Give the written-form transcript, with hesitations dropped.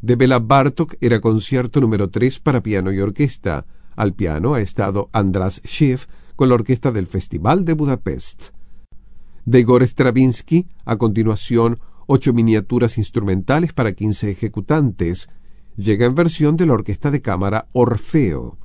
de Béla Bartók era concierto número 3 para piano y orquesta. Al piano ha estado András Schiff con la orquesta del Festival de Budapest. De Igor Stravinsky, a continuación, 8 miniaturas instrumentales para 15 ejecutantes. Llega en versión de la orquesta de cámara Orfeo.